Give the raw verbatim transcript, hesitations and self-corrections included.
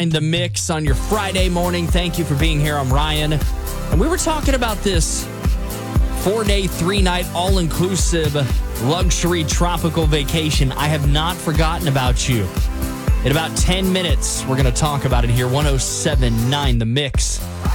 The Mix on your Friday morning. Thank you for being here. I'm Ryan. And we were talking about this four-day, three-night, all-inclusive luxury tropical vacation. I have not forgotten about you. In about ten minutes, we're going to talk about it here. one oh seven point nine The Mix.